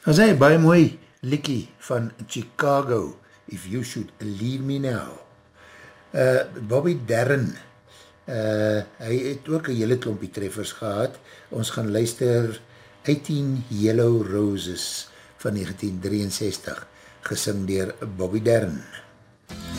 As hy baie mooi liekie van Chicago, If You Should Leave Me Now. Bobby Darin, hy het ook een hele klompie treffers gehad. Ons gaan luister 18 Yellow Roses van 1963, gesing dier Bobby Darin.